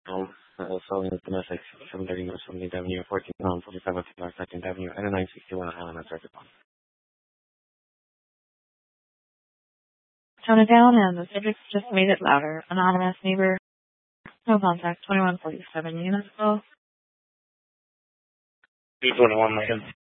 Selling domestic 730 North 17th Avenue, 14 45 North 2nd Avenue, and a 961 Highland Circuit. Tone it down, and the subject's just made it louder. Anonymous neighbor. No contact. 2147 Municipal. 221 Lincoln.